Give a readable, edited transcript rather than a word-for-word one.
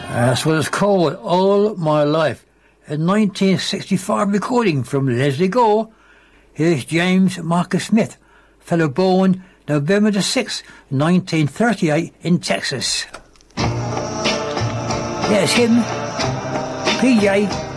That's what it's called, All My Life. A 1965 recording from Leslie Gore. Here's James Marcus Smith, fellow born November the 6th, 1938 in Texas. Yeah, it's him, PJ.